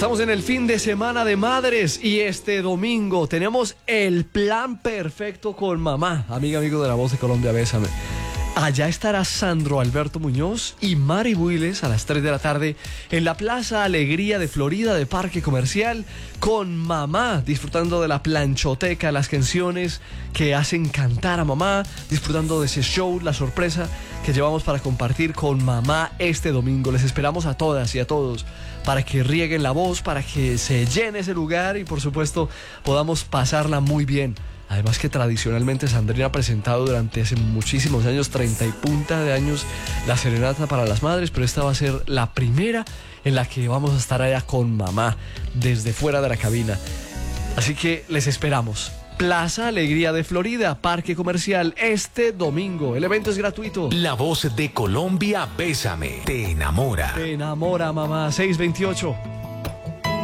Estamos en el fin de semana de madres y este domingo tenemos el plan perfecto con mamá. Amigo de La Voz de Colombia, bésame. Allá estará Sandro Alberto Muñoz y Mari Builes a las 3 de la tarde en la Plaza Alegría de Florida de Parque Comercial con mamá, disfrutando de la planchoteca, las canciones que hacen cantar a mamá, disfrutando de ese show, la sorpresa que llevamos para compartir con mamá este domingo. Les esperamos a todas y a todos para que rieguen la voz, para que se llene ese lugar y por supuesto podamos pasarla muy bien. Además que tradicionalmente Sandrina ha presentado durante hace muchísimos años, 30 y punta de años, la serenata para las madres, pero esta va a ser la primera en la que vamos a estar allá con mamá, desde fuera de la cabina. Así que les esperamos. Plaza Alegría de Florida, Parque Comercial, este domingo. El evento es gratuito. La Voz de Colombia, bésame, te enamora. Te enamora, mamá. 628.